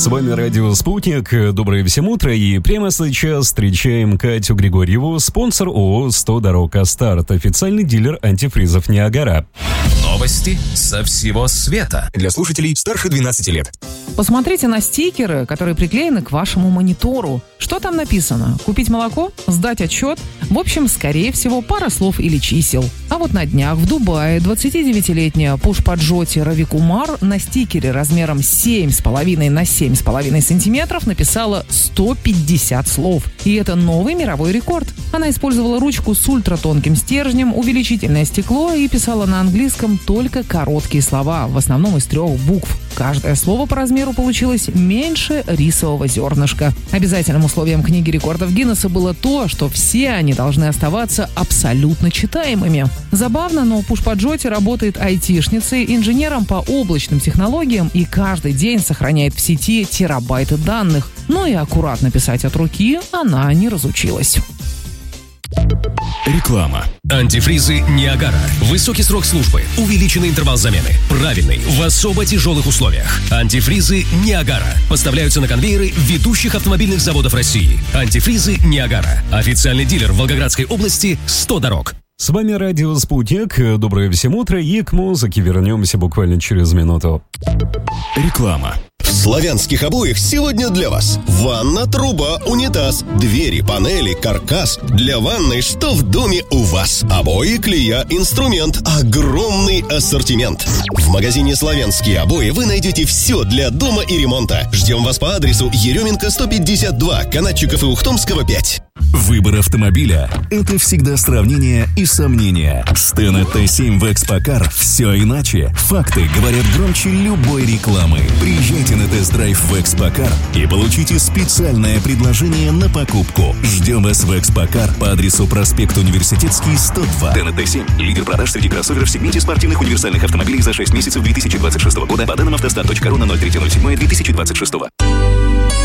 С вами радио «Спутник». Доброе всем утро. И прямо сейчас встречаем Катю Григорьеву, спонсор ООО «100 дорог Астарт», официальный дилер антифризов «Ниагара». Новости со всего света. Для слушателей старше 12 лет. Посмотрите на стикеры, которые приклеены к вашему монитору. Что там написано? Купить молоко? Сдать отчет? В общем, скорее всего, пара слов или чисел. А вот на днях в Дубае 29-летняя Пушпаджоти Равикумар на стикере размером 7,5 на 7,5 сантиметров написала 150 слов. И это новый мировой рекорд. Она использовала ручку с ультратонким стержнем, увеличительное стекло и писала на английском только короткие слова, в основном из 3 букв. Каждое слово по размеру получилось меньше рисового зернышка. Обязательным условием книги рекордов Гиннесса было то, что все они должны оставаться абсолютно читаемыми. Забавно, но Пушпаджоти работает айтишницей, инженером по облачным технологиям и каждый день сохраняет в сети терабайты данных. Но и аккуратно писать от руки она не разучилась. Реклама. Антифризы «Ниагара». Высокий срок службы, увеличенный интервал замены, правильный, в особо тяжелых условиях. Антифризы «Ниагара» поставляются на конвейеры ведущих автомобильных заводов России. Антифризы «Ниагара». Официальный дилер в Волгоградской области «100 дорог». С вами радио «Спутник». Доброе всем утро. И к музыке вернемся буквально через минуту. Реклама. В славянских обоях сегодня для вас ванна, труба, унитаз, двери, панели, каркас. Для ванной что в доме у вас? Обои, клея, инструмент. Огромный ассортимент. В магазине «Славянские обои» вы найдете все для дома и ремонта. Ждем вас по адресу Еременко 152, Канатчиков и Ухтомского 5. Выбор автомобиля – это всегда сравнение и сомнения. С Tenna T7 в Экспокар все иначе. Факты говорят громче любой рекламы. Приезжайте на тест-драйв в Экспокар и получите специальное предложение на покупку. Ждем вас в Экспокар по адресу проспект Университетский, 102. Tenna T7 – лидер продаж среди кроссоверов в сегменте спортивных универсальных автомобилей за 6 месяцев 2026 года по данным автостат.ру на 03.07.2026.